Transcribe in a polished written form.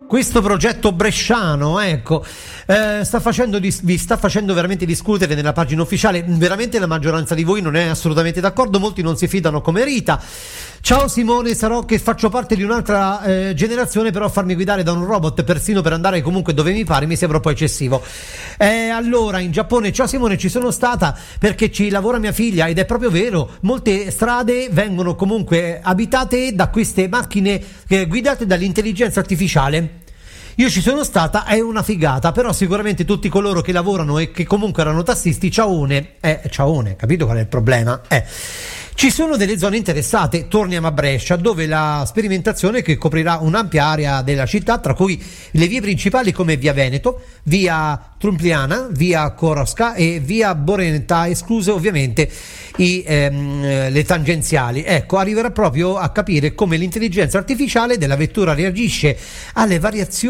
Questo progetto bresciano, ecco, vi sta facendo veramente discutere nella pagina ufficiale. Veramente la maggioranza di voi non è assolutamente d'accordo, molti non si fidano come Rita. Ciao Simone, sarò che faccio parte di un'altra generazione, però farmi guidare da un robot persino per andare comunque dove mi pare mi sembra un po' eccessivo. Allora, in Giappone, ciao Simone, ci sono stata perché ci lavora mia figlia ed è proprio vero, molte strade vengono comunque abitate da queste macchine guidate dall'intelligenza artificiale. Io ci sono stata, è una figata, però sicuramente tutti coloro che lavorano e che comunque erano tassisti, ciaone, capito qual è il problema? Ci sono delle zone interessate, torniamo a Brescia, dove la sperimentazione che coprirà un'ampia area della città, tra cui le vie principali come via Veneto, via Trumpliana, via Korowska e via Boreneta, escluse ovviamente le tangenziali. Ecco, arriverà proprio a capire come l'intelligenza artificiale della vettura reagisce alle variazioni